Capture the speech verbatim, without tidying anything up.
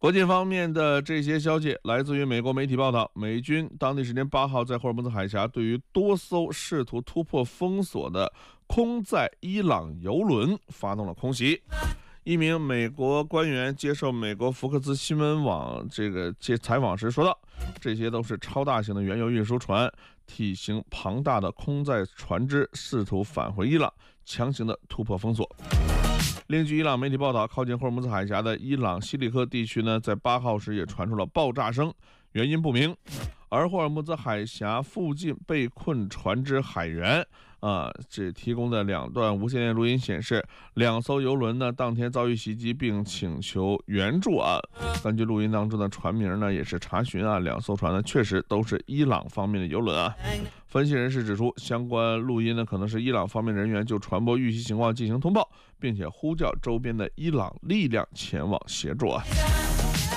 国际方面的这些消息来自于美国媒体报道，美军当地时间八号在霍尔木兹海峡对于多艘试图突破封锁的空载伊朗油轮发动了空袭。一名美国官员接受美国福克斯新闻网这个接采访时说道，这些都是超大型的原油运输船，体型庞大的空载船只试图返回伊朗，强行的突破封锁。另据伊朗媒体报道，靠近霍尔木兹海峡的伊朗西里克地区呢，在八号时也传出了爆炸声，原因不明。而霍尔木兹海峡附近被困船只海员啊，这提供的两段无线电录音显示，两艘油轮呢当天遭遇袭击，并请求援助啊。根据录音当中的船名呢，也是查询啊，两艘船呢确实都是伊朗方面的油轮啊。分析人士指出，相关录音呢可能是伊朗方面人员就船舶遇袭情况进行通报，并且呼叫周边的伊朗力量前往协助啊。